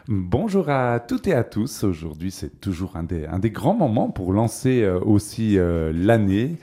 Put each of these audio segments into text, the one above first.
Bonjour à toutes et à tous. Aujourd'hui, c'est toujours un des grands moments pour lancer aussi l'année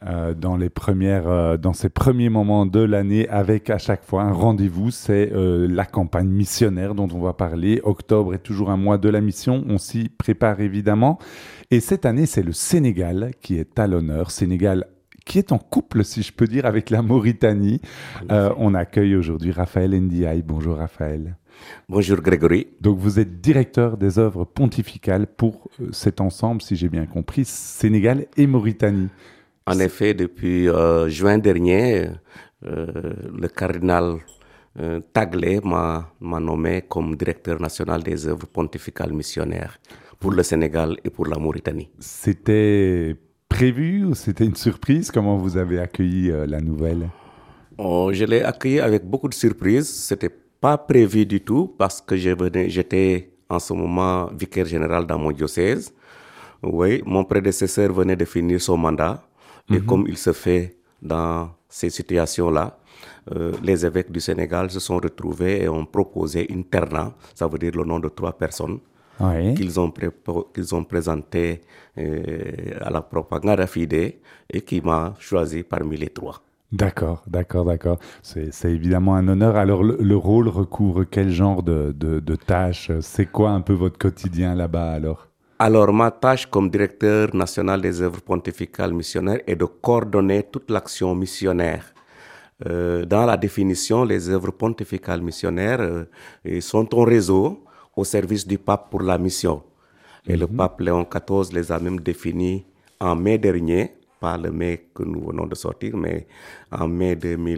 dans ces premiers moments de l'année avec à chaque fois un rendez-vous. C'est la campagne missionnaire dont on va parler. Octobre est toujours un mois de la mission. On s'y prépare évidemment. Et cette année, c'est le Sénégal qui est à l'honneur. Sénégal qui est en couple, si je peux dire, avec la Mauritanie. En effet. On accueille aujourd'hui Raphaël Ndiaye. Bonjour Raphaël. Bonjour Grégory. Donc vous êtes directeur des œuvres pontificales pour cet ensemble, si j'ai bien compris, Sénégal et Mauritanie. En effet, depuis juin dernier, le cardinal Taglé m'a nommé comme directeur national des œuvres pontificales missionnaires pour le Sénégal et pour la Mauritanie. C'était prévu ou c'était une surprise? Comment vous avez accueilli la nouvelle? Oh, je l'ai accueilli avec beaucoup de surprises. C'était pas prévu du tout parce que j'étais en ce moment vicaire général dans mon diocèse. Oui, mon prédécesseur venait de finir son mandat et Mhm. comme il se fait dans ces situations-là, les évêques du Sénégal se sont retrouvés et ont proposé une terna, ça veut dire le nom de 3 personnes, Oui. qu'ils ont présenté à la propaganda fide et qui m'a choisi parmi les 3. D'accord, d'accord, d'accord. C'est évidemment un honneur. Alors le rôle recouvre quel genre de tâches? C'est quoi un peu votre quotidien là-bas alors? Alors, ma tâche comme directeur national des œuvres pontificales missionnaires est de coordonner toute l'action missionnaire. Dans la définition, les œuvres pontificales missionnaires sont un réseau au service du pape pour la mission. Et le Mhm. pape Léon XIV les a même définis en mai dernier, pas le mai que nous venons de sortir, mais en mai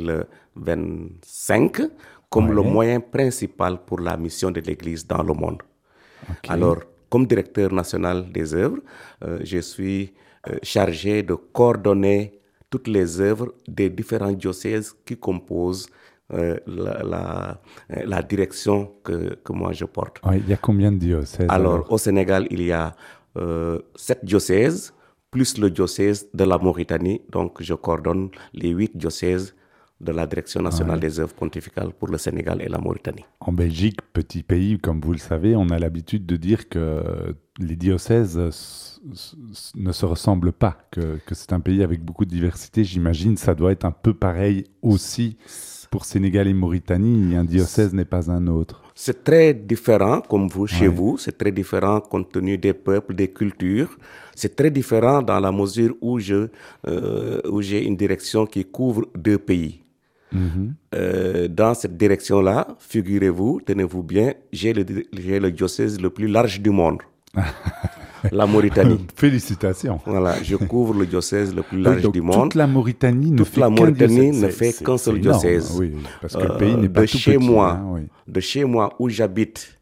2025, comme le Ouais, moyen principal pour la mission de l'Église dans le monde. ok. Alors, comme directeur national des œuvres, je suis chargé de coordonner toutes les œuvres des différents diocèses qui composent la direction que moi je porte. Ouais, il y a combien de diocèses Alors, au alors? Sénégal, il y a 7 diocèses, plus le diocèse de la Mauritanie. Donc, je coordonne les 8 diocèses de la Direction nationale Ouais. des œuvres pontificales pour le Sénégal et la Mauritanie. En Belgique, petit pays, comme vous le savez, on a l'habitude de dire que les diocèses ne se ressemblent pas, que c'est un pays avec beaucoup de diversité. J'imagine ça doit être un peu pareil aussi pour Sénégal et Mauritanie. Un diocèse n'est pas un autre. C'est très différent, comme vous, chez Ouais. vous. C'est très différent compte tenu des peuples, des cultures. C'est très différent dans la mesure où j'ai une direction qui couvre 2 pays. Mhm. Dans cette direction-là, figurez-vous, tenez-vous bien, j'ai le diocèse le plus large du monde, la Mauritanie. Félicitations. Voilà, je couvre le diocèse le plus Oui, large donc du monde. toute la Mauritanie ne Toute fait la qu'un diocèse. Mauritanie ne fait qu'un C'est seul énorme, diocèse. oui, parce que le pays n'est pas De tout chez petit, hein, moi, oui. de chez moi où j'habite,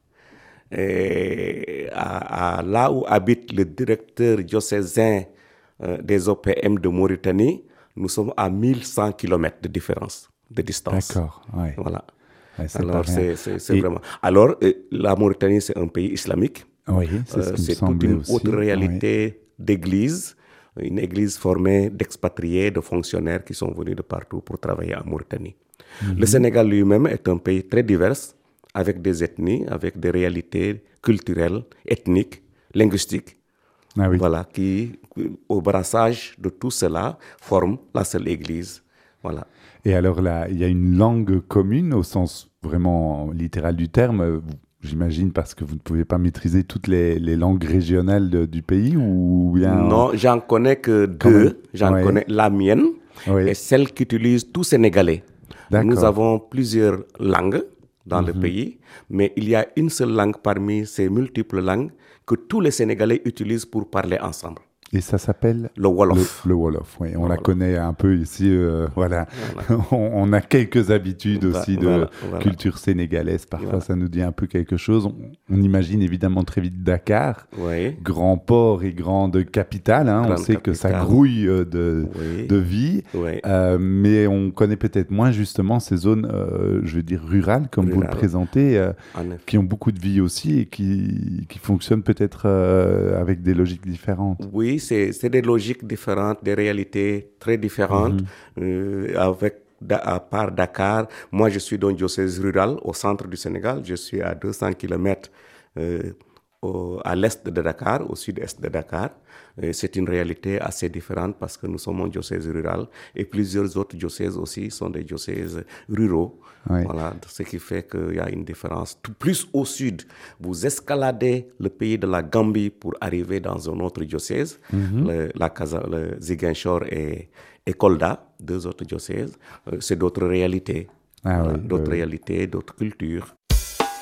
à là où habite le directeur diocésain des OPM de Mauritanie, nous sommes à 1100 km de différence, de distance. D'accord, ouais. Voilà. Ouais, c'est pas Alors, rien. c'est Et vraiment. Alors, la Mauritanie, c'est un pays islamique. oui, c'est ce qui me C'est toute semblait une autre aussi. Oui. réalité d'église, une église formée d'expatriés, de fonctionnaires qui sont venus de partout pour travailler en Mauritanie. Le Mhm. Sénégal lui-même est un pays très divers, avec des ethnies, avec des réalités culturelles, ethniques, linguistiques, Ah oui. voilà, qui, au brassage de tout cela, forment la seule église. Voilà. Et alors là, il y a une langue commune au sens vraiment littéral du terme, j'imagine parce que vous ne pouvez pas maîtriser toutes les langues régionales du pays ou bien Non, j'en connais que quand même. 2. J'en Oui, connais la mienne et oui, celle qu'utilisent tous Sénégalais. Nous d'accord. avons plusieurs langues dans le Mhm. pays, mais il y a une seule langue parmi ces multiples langues que tous les Sénégalais utilisent pour parler ensemble. Et ça s'appelle Le Wolof. le Wolof. Oui, on Le la Wolof. connaît un peu ici. Voilà, Voilà. on a quelques habitudes aussi de Voilà, voilà, culture sénégalaise. Parfois, voilà. ça nous dit un peu quelque chose. On imagine évidemment très vite Dakar, Oui, grand port et grande capitale, hein. On grande sait que ça capitale. grouille Oui, de vie, oui, mais on connaît peut-être moins justement ces zones, je veux dire, rurales, comme vous le rural, présentez, en qui effet. ont beaucoup de vie aussi et qui fonctionnent peut-être avec des logiques différentes. Oui, c'est des logiques différentes, des réalités très différentes. Mhm. À part Dakar, moi je suis dans le diocèse rural au centre du Sénégal. Je suis à 200 km à l'est de Dakar, au sud-est de Dakar. C'est une réalité assez différente parce que nous sommes un diocèse rural et plusieurs autres diocèses aussi sont des diocèses ruraux. Oui. Voilà, ce qui fait qu'il y a une différence. Tout plus au sud, vous escaladez le pays de la Gambie pour arriver dans un autre diocèse, le Ziguinchor et Kolda, deux autres diocèses. C'est d'autres réalités. Ah Voilà, oui, d'autres réalités, d'autres cultures.